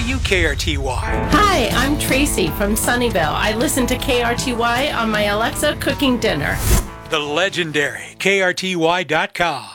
you, KRTY? Hi, I'm Tracy from Sunnyvale. I listen to KRTY on my Alexa cooking dinner. The legendary KRTY.com.